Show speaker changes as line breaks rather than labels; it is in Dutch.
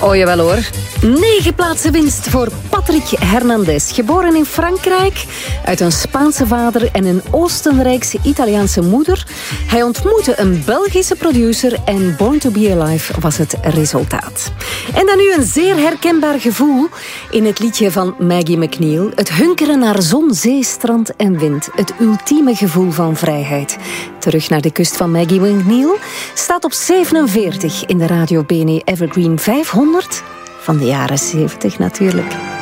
Oh jawel hoor. 9 plaatsen winst voor Patrick Hernandez. Geboren in Frankrijk, uit een Spaanse vader en een Oostenrijkse Italiaanse moeder. Hij ontmoette een Belgische producer en Born to Be Alive was het resultaat. En dan nu een zeer herkenbaar gevoel in het liedje van Maggie McNeil. Het hunkeren naar zon, zee, strand en wind. Het ultieme gevoel van vrijheid. Terug naar de kust van Maggie McNeil staat op 47 in de Radio BNE Evergreen 500 van de jaren 70 natuurlijk.